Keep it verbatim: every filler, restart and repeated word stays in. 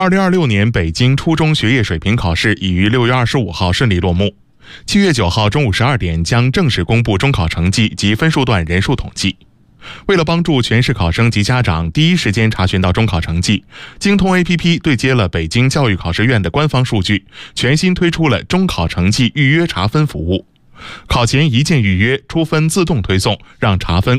二零二六年北京初中学业水平考试已于六月二十五号顺利落幕。七月九号中午十二点将正式公布中考成绩及分数段人数统计。为了帮助全市考生及家长第一时间查询到中考成绩，京通 A P P 对接了北京教育考试院的官方数据，全新推出了中考成绩预约查分服务。考前一键预约，出分自动推送，让查分